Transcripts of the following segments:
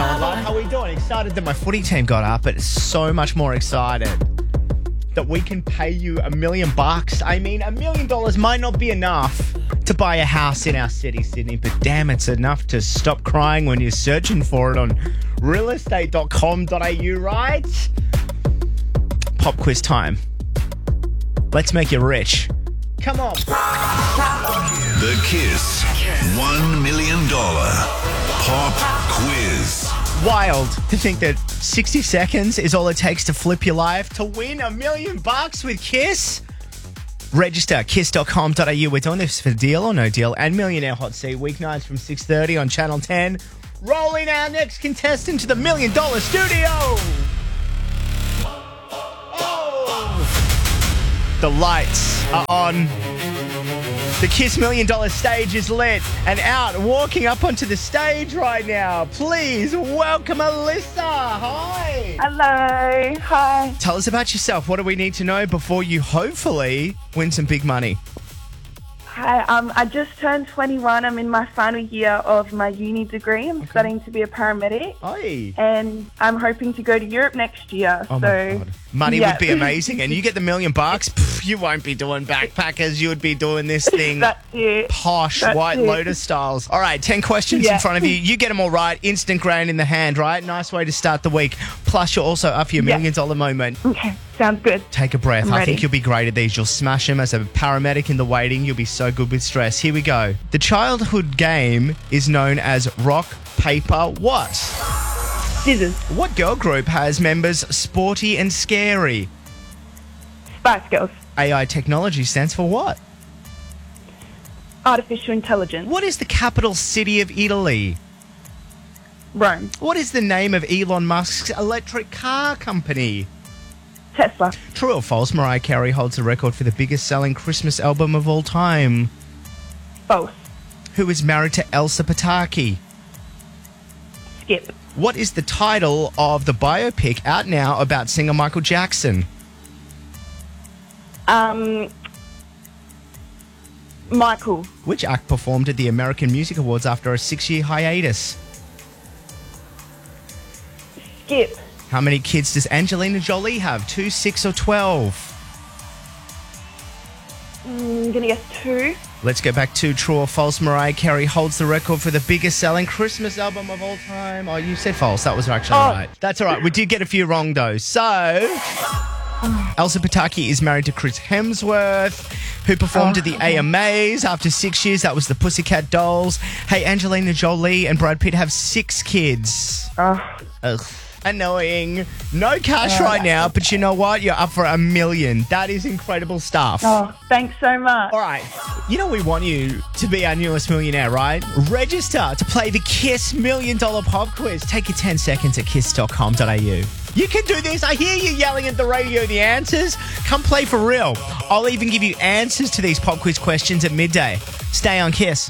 on, love? How are we doing? Excited that my footy team got up, but so much more excited that we can pay you $1 million. I mean, $1 million might not be enough to buy a house in our city, Sydney, but damn, it's enough to stop crying when you're searching for it on realestate.com.au, right? Pop quiz time. Let's make you rich. Come on. The Kiss $1 million Pop Quiz. Wild to think that 60 seconds is all it takes to flip your life to win $1 million with Kiss. Register kiss.com.au. We're doing this for Deal or No Deal and Millionaire Hot Seat weeknights from 6:30 on Channel 10. Rolling our next contestant to the $1 million studio. Oh, the lights are on. The Kiss $1 million stage is lit, and out walking up onto the stage right now. Please welcome Alyssa. Hi. Hello. Hi. Tell us about yourself. What do we need to know before you hopefully win some big money? Hi. I just turned 21. I'm in my final year of my uni degree. I'm studying to be a paramedic. Oi. And I'm hoping to go to Europe next year. Oh my God. Money would be amazing. And you get the $1 million, you won't be doing backpackers. You would be doing this thing. That's it. Posh, White Lotus styles. All right, 10 questions in front of you. You get them all right. Instant grand in the hand, right? Nice way to start the week. Plus, you're also up for your $1 million moment. Okay. Sounds good. Take a breath. I'm I ready. think you'll be great at these. You'll smash them as a paramedic in the waiting. You'll be so good with stress. Here we go. The childhood game is known as rock, paper, what? Scissors. What girl group has members Sporty and Scary? Spice Girls. AI technology stands for what? Artificial intelligence. What is the capital city of Italy? Rome. What is the name of Elon Musk's electric car company? Tesla. True or false, Mariah Carey holds the record for the biggest selling Christmas album of all time? False. Who is married to Elsa Pataki? Skip. What is the title of the biopic out now about singer Michael Jackson? Michael. Which act performed at the American Music Awards after a 6-year hiatus? Skip. How many kids does Angelina Jolie have? 2, 6 or 12? I'm going to guess 2. Let's go back to true or false. Mariah Carey holds the record for the biggest selling Christmas album of all time. Oh, you said false. That was actually right. That's all right. We did get a few wrong, though. So, Elsa Pataki is married to Chris Hemsworth, who performed at the AMAs after 6 years. That was the Pussycat Dolls. Hey, Angelina Jolie and Brad Pitt have 6 kids. Ugh. Annoying. No cash right now, but you know what? You're up for $1 million. That is incredible stuff. Oh, thanks so much. All right. You know we want you to be our newest millionaire, right? Register to play the Kiss $1 million pop quiz. Take your 10 seconds at kiss.com.au. You can do this. I hear you yelling at the radio the answers. Come play for real. I'll even give you answers to these pop quiz questions at midday. Stay on Kiss.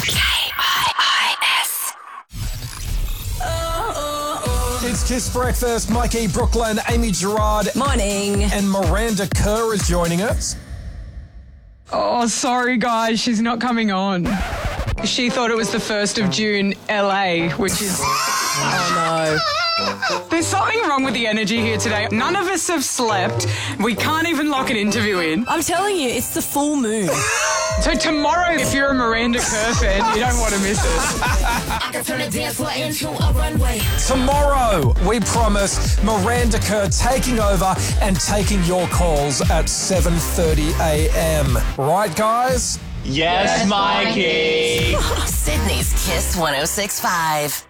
It's Kiss Breakfast. Mikey, Brooklyn, Amy Gerard. Morning. And Miranda Kerr is joining us. Oh, sorry, guys. She's not coming on. She thought it was the 1st of June, LA, which is... Oh, no. There's something wrong with the energy here today. None of us have slept. We can't even lock an interview in. I'm telling you, it's the full moon. So tomorrow, if you're a Miranda Kerr fan, you don't want to miss it. I can turn a dance floor into a runway. Tomorrow, we promise Miranda Kerr taking over and taking your calls at 7:30 a.m. Right, guys? Yes, Mikey. Sydney's Kiss 106.5.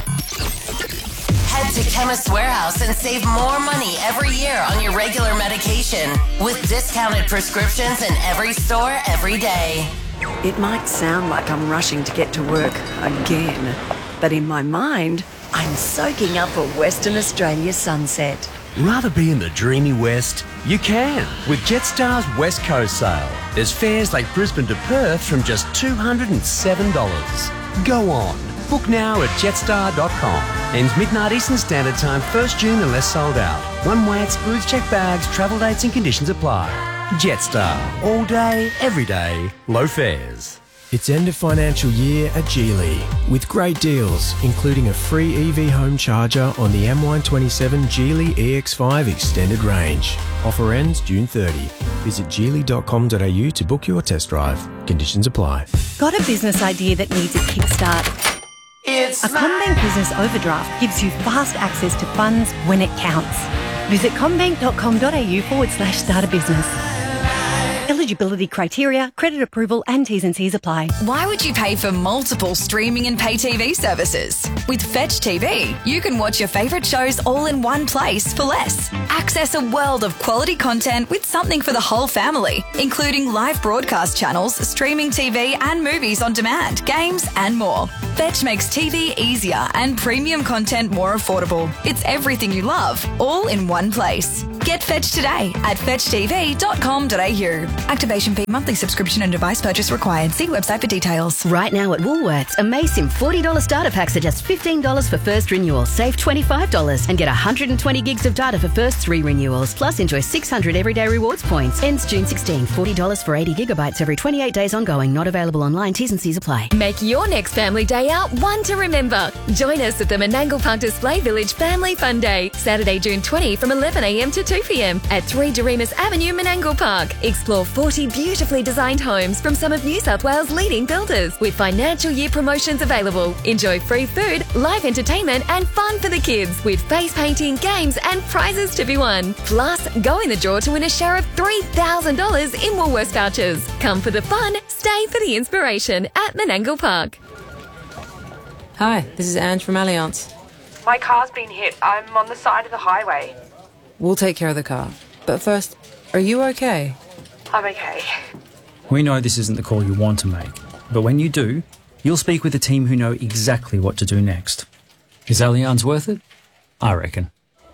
Head to Chemist Warehouse and save more money every year on your regular medication with discounted prescriptions in every store every day. It might sound like I'm rushing to get to work again, but in my mind, I'm soaking up a Western Australia sunset. Rather be in the dreamy West? You can with Jetstar's West Coast sale. There's fares like Brisbane to Perth from just $207. Go on. Book now at jetstar.com. Ends midnight Eastern Standard Time, 1st June unless sold out. One-way excludes checked bags, travel dates and conditions apply. Jetstar. All day, every day, low fares. It's end of financial year at Geely with great deals, including a free EV home charger on the M127 Geely EX5 extended range. Offer ends June 30. Visit geely.com.au to book your test drive. Conditions apply. Got a business idea that needs a kickstart? A CommBank Business Overdraft gives you fast access to funds when it counts. Visit commbank.com.au/start a business. Eligibility criteria, credit approval and T's and C's apply. Why would you pay for multiple streaming and pay TV services? With Fetch TV, you can watch your favourite shows all in one place for less. Access a world of quality content with something for the whole family, including live broadcast channels, streaming TV and movies on demand, games and more. Fetch makes TV easier and premium content more affordable. It's everything you love, all in one place. Get Fetch today at fetchtv.com.au. Activation fee, monthly subscription and device purchase required. See website for details. Right now at Woolworths, Amazing $40 starter packs are just $15 for first renewal. Save $25 and get 120 gigs of data for first 3 renewals. Plus enjoy 600 everyday rewards points. Ends June 16. $40 for 80 gigabytes every 28 days ongoing. Not available online. T's and C's apply. Make your next family day out one to remember. Join us at the Menangle Park Display Village Family Fun Day, Saturday, June 20 from 11 a.m. to 2 p.m. at 3 Doremus Avenue, Menangle Park. Explore 40 beautifully designed homes from some of New South Wales' leading builders with financial year promotions available. Enjoy free food, live entertainment and fun for the kids with face painting, games and prizes to be won. Plus, go in the draw to win a share of $3,000 in Woolworths vouchers. Come for the fun, stay for the inspiration at Menangle Park. Hi, this is Ange from Allianz. My car's been hit. I'm on the side of the highway. We'll take care of the car. But first, are you okay? I'm okay. We know this isn't the call you want to make, but when you do, you'll speak with a team who know exactly what to do next. Is Allianz worth it? I reckon.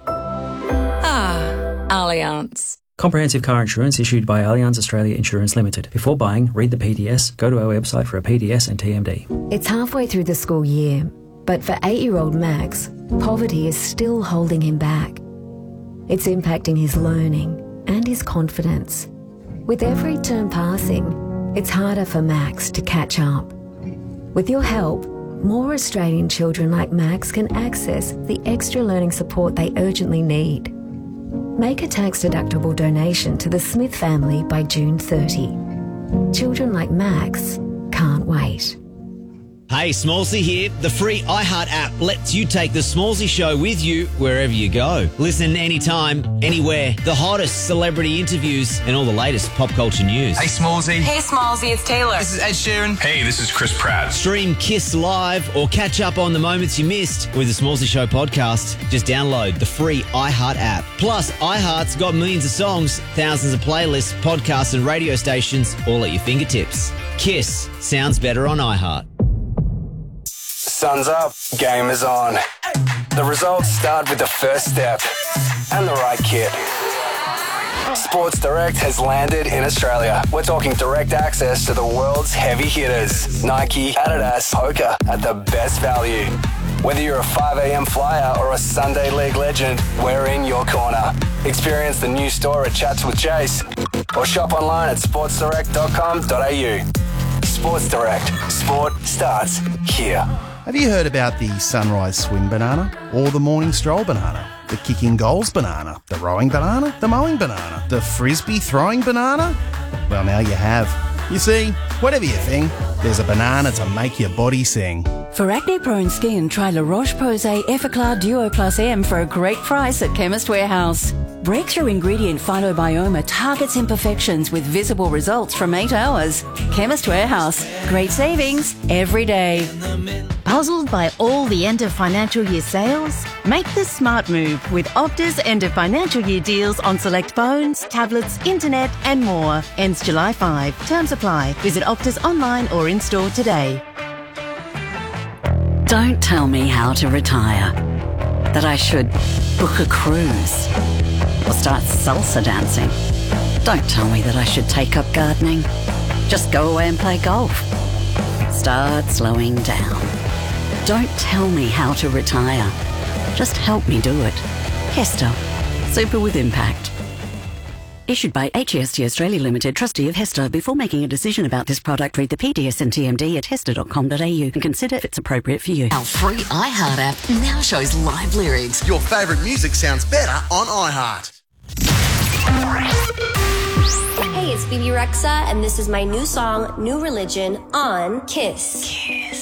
Allianz. Comprehensive car insurance issued by Allianz Australia Insurance Limited. Before buying, read the PDS, go to our website for a PDS and TMD. It's halfway through the school year, but for 8-year-old Max, poverty is still holding him back. It's impacting his learning and his confidence. With every term passing, it's harder for Max to catch up. With your help, more Australian children like Max can access the extra learning support they urgently need. Make a tax-deductible donation to the Smith family by June 30. Children like Max can't wait. Hey, Smallsy here. The free iHeart app lets you take the Smallsy Show with you wherever you go. Listen anytime, anywhere. The hottest celebrity interviews and all the latest pop culture news. Hey, Smallsy. Hey, Smallsy, it's Taylor. This is Ed Sheeran. Hey, this is Chris Pratt. Stream Kiss Live or catch up on the moments you missed with the Smallsy Show podcast. Just download the free iHeart app. Plus, iHeart's got millions of songs, thousands of playlists, podcasts and radio stations all at your fingertips. Kiss sounds better on iHeart. Sun's up, game is on. The results start with the first step and the right kit. Sports Direct has landed in Australia. We're talking direct access to the world's heavy hitters. Nike, Adidas, Hoka at the best value. Whether you're a 5 a.m. flyer or a Sunday League legend, we're in your corner. Experience the new store at Chats with Chase or shop online at sportsdirect.com.au. Sports Direct. Sport starts here. Have you heard about the sunrise swing banana or the morning stroll banana, the kicking goals banana, the rowing banana, the mowing banana, the frisbee throwing banana? Well, now you have. You see, whatever you think, there's a banana to make your body sing. For acne-prone skin, try La Roche-Posay Effaclar Duo Plus M for a great price at Chemist Warehouse. Breakthrough ingredient Phytobioma targets imperfections with visible results from 8 hours. Chemist Warehouse. Great savings every day. Puzzled by all the end of financial year sales? Make the smart move with Optus end of financial year deals on select phones, tablets, internet and more. Ends July 5. Terms apply. Visit Optus online or in store today. Don't tell me how to retire. That I should book a cruise or start salsa dancing. Don't tell me that I should take up gardening. Just go away and play golf. Start slowing down. Don't tell me how to retire. Just help me do it. Hester. Super with impact. Issued by HEST Australia Limited, trustee of HESTA. Before making a decision about this product, read the PDS and TMD at hesta.com.au and consider if it's appropriate for you. Our free iHeart app now shows live lyrics. Your favourite music sounds better on iHeart. Hey, it's Bibi Rexa, and this is my new song, New Religion, on KISS.